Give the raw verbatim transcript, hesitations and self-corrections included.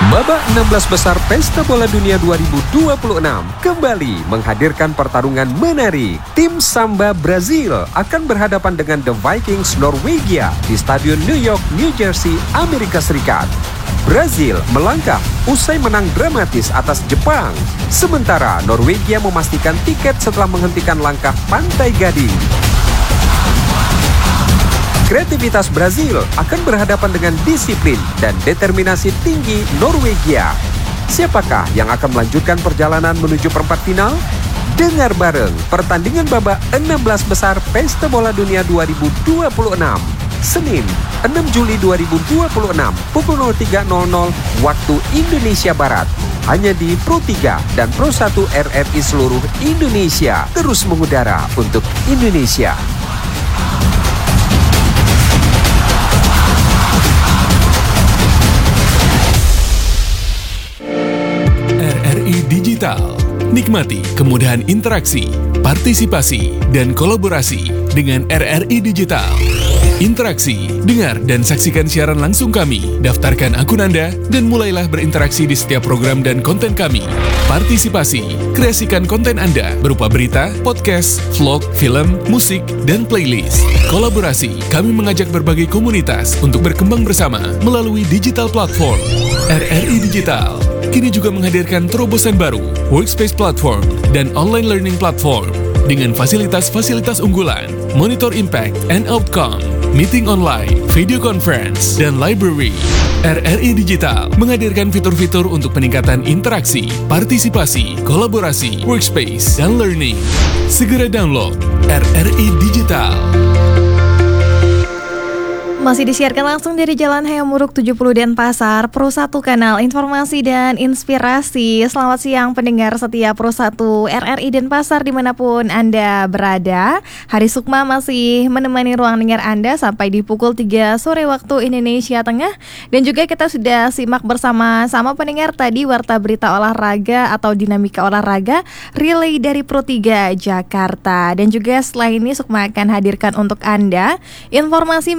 Babak enam belas besar Pesta Bola Dunia dua ribu dua puluh enam kembali menghadirkan pertarungan menarik. Tim Samba Brazil akan berhadapan dengan The Vikings Norwegia di Stadion New York, New Jersey, Amerika Serikat. Brazil melangkah usai menang dramatis atas Jepang, sementara Norwegia memastikan tiket setelah menghentikan langkah Pantai Gading. Kreativitas Brazil akan berhadapan dengan disiplin dan determinasi tinggi Norwegia. Siapakah yang akan melanjutkan perjalanan menuju perempat final? Dengar bareng pertandingan babak enam belas besar Pesta Bola Dunia dua ribu dua puluh enam. Senin, enam Juli dua ribu dua puluh enam, pukul nol tiga nol nol waktu Indonesia Barat. Hanya di Pro tiga dan Pro satu R R I seluruh Indonesia. Terus mengudara untuk Indonesia. Digital. Nikmati kemudahan interaksi, partisipasi, dan kolaborasi dengan R R I Digital. Interaksi, dengar dan saksikan siaran langsung kami, daftarkan akun Anda, dan mulailah berinteraksi di setiap program dan konten kami. Partisipasi, kreasikan konten Anda berupa berita, podcast, vlog, film, musik, dan playlist. Kolaborasi, kami mengajak berbagai komunitas untuk berkembang bersama melalui digital platform. R R I Digital kini juga menghadirkan terobosan baru, workspace platform, dan online learning platform dengan fasilitas-fasilitas unggulan, monitor impact and outcome, meeting online, video conference, dan library. R R I Digital menghadirkan fitur-fitur untuk peningkatan interaksi, partisipasi, kolaborasi, workspace, dan learning. Segera download R R I Digital. Masih disiarkan langsung dari Jalan Hayamuruk tujuh puluh Denpasar, Pro satu Kanal Informasi dan Inspirasi. Selamat siang pendengar setia Pro satu R R I Denpasar dimanapun Anda berada. Hari Sukma masih menemani ruang dengar Anda sampai di pukul tiga sore waktu Indonesia Tengah. Dan juga kita sudah simak bersama-sama pendengar tadi warta berita olahraga atau dinamika olahraga relay dari Pro tiga Jakarta. Dan juga setelah ini Sukma akan hadirkan untuk Anda informasi